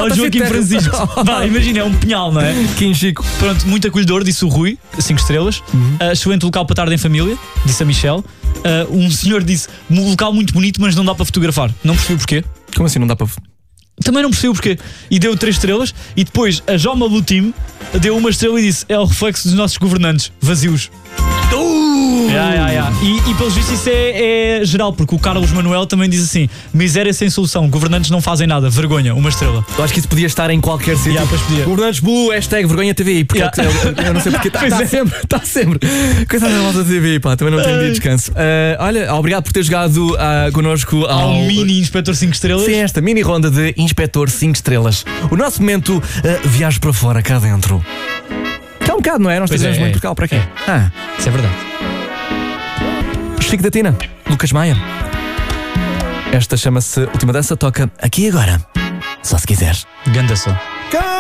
Ó Joaquim Francisco. Vá, imagina, é um pinhal, não é? Kim Chico. Pronto, muito acolhedor, disse o Rui, 5 estrelas. Excelente local para tarde em família, disse a Michelle. Um senhor disse, um local muito bonito, mas não dá para fotografar. Não percebi o porquê. Como assim não dá para... Também não percebi o porquê. E deu 3 estrelas. E depois a Joma Blue Team deu 1 estrela e disse, é o reflexo dos nossos governantes, vazios. E pelo visto isso é geral, porque o Carlos Manuel também diz assim: miséria sem solução, governantes não fazem nada, vergonha, 1 estrela. Eu acho que isso podia estar em qualquer sítio. Governantes hashtag vergonha TVI. Porque eu não sei porque está sempre. Coitada da malta TVI, pá, também não tem dia de descanso. Olha, obrigado por ter jogado connosco ao mini Inspetor 5 estrelas. Sim, esta mini ronda de Inspetor 5 estrelas. O nosso momento viagem para fora, cá dentro. Cá um bocado, não é? Nós trazemos muito Portugal para aqui. Isso é verdade. Chico da Tina, Lucas Maia. Esta chama-se Última Dança, toca aqui e agora. Só se quiseres. Ganda só.